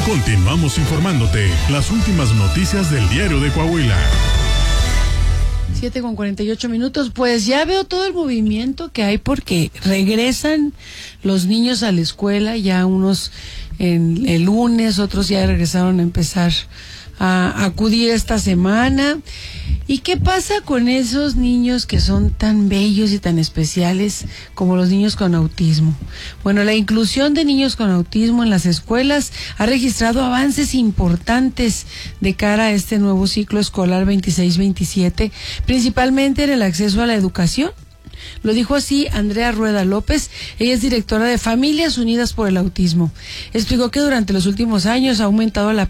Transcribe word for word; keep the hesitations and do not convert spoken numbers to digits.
Continuamos informándote las últimas noticias del Diario de Coahuila. siete con cuarenta y ocho minutos, pues ya veo todo el movimiento que hay porque regresan los niños a la escuela, ya unos en el lunes, otros ya regresaron a empezar a acudir esta semana. ¿Y qué pasa con esos niños que son tan bellos y tan especiales como los niños con autismo? Bueno, la inclusión de niños con autismo en las escuelas ha registrado avances importantes de cara a este nuevo ciclo escolar veintiséis veintisiete, principalmente en el acceso a la educación. Lo dijo así Andrea Rueda López, ella es directora de Familias Unidas por el Autismo. Explicó que durante los últimos años ha aumentado la